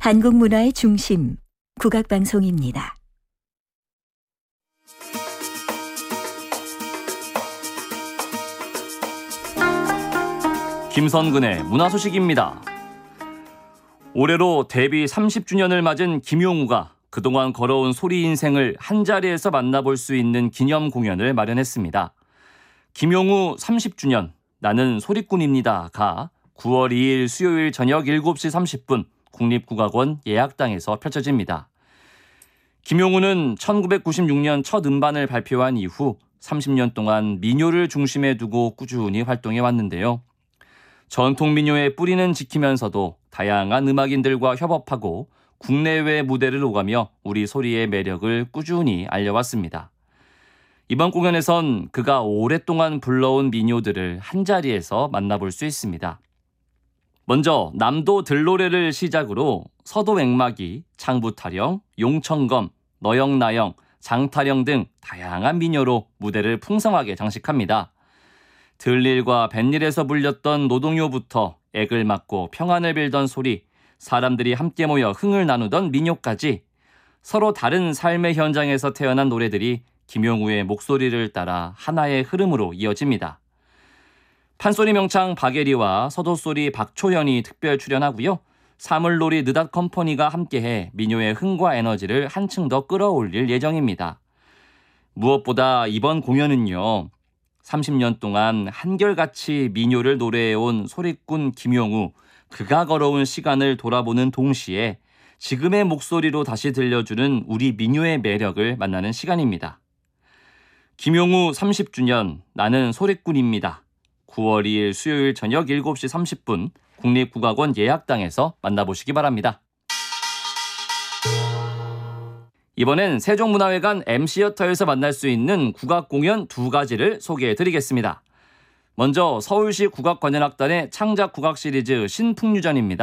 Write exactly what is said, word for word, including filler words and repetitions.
한국 문화의 중심, 국악방송입니다. 김선근의 문화소식입니다. 올해로 데뷔 삼십 주년을 맞은 김용우가 그동안 걸어온 소리 인생을 한자리에서 만나볼 수 있는 기념 공연을 마련했습니다. 김용우 삼십 주년 나는 소리꾼입니다가 구월 이일 수요일 저녁 일곱 시 삼십 분 국립국악원 예약당에서 펼쳐집니다. 김용우는 천구백구십육 년 첫 음반을 발표한 이후 삼십 년 동안 민요를 중심에 두고 꾸준히 활동해 왔는데요. 전통 민요의 뿌리는 지키면서도 다양한 음악인들과 협업하고 국내외 무대를 오가며 우리 소리의 매력을 꾸준히 알려왔습니다. 이번 공연에선 그가 오랫동안 불러온 민요들을 한자리에서 만나볼 수 있습니다. 먼저 남도 들노래를 시작으로 서도 액막이, 창부타령, 용천검, 너영나영, 장타령 등 다양한 민요로 무대를 풍성하게 장식합니다. 들일과 뱃일에서 불렸던 노동요부터 액을 맞고 평안을 빌던 소리, 사람들이 함께 모여 흥을 나누던 민요까지 서로 다른 삶의 현장에서 태어난 노래들이 김용우의 목소리를 따라 하나의 흐름으로 이어집니다. 판소리 명창 박예리와 서도소리 박초현이 특별 출연하고요. 사물놀이 느닷컴퍼니가 함께해 민요의 흥과 에너지를 한층 더 끌어올릴 예정입니다. 무엇보다 이번 공연은요. 삼십 년 동안 한결같이 민요를 노래해온 소리꾼 김용우, 그가 걸어온 시간을 돌아보는 동시에 지금의 목소리로 다시 들려주는 우리 민요의 매력을 만나는 시간입니다. 김용우 삼십 주년 나는 소리꾼입니다. 구월 이일 수요일 저녁 일곱 시 삼십 분 국립국악원 예약당에서 만나보시기 바랍니다. 이번엔 세종문화회관 엠시어터에서 만날 수 있는 국악 공연 두 가지를 소개해드리겠습니다. 먼저 서울시 국악관현악단의 창작 국악 시리즈 신풍유전입니다.